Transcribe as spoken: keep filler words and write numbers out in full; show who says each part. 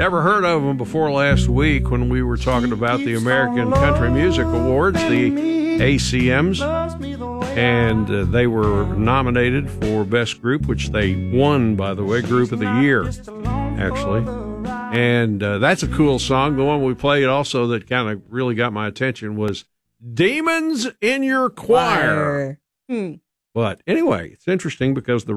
Speaker 1: Never heard of them before last week when we were talking about the American Country Music Awards, the A C Ms, and uh, they were nominated for Best Group, which they won, by the way, Group of the Year, actually. And uh, that's a cool song. The one we played also that kind of really got my attention was Demons in Your Choir.
Speaker 2: Hmm.
Speaker 1: But anyway, it's interesting because the